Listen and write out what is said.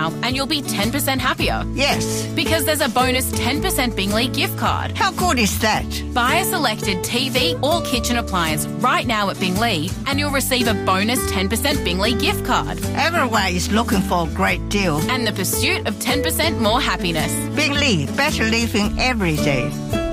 now and you'll be 10% happier. Yes. Because there's a bonus 10% Bingley gift card. How good is that? Buy a selected TV or kitchen appliance right now at Bingley and you'll receive a bonus 10% Bingley gift card. Everyone is looking for a great deal. And the pursuit of 10% more happiness. Bingley, better living every day.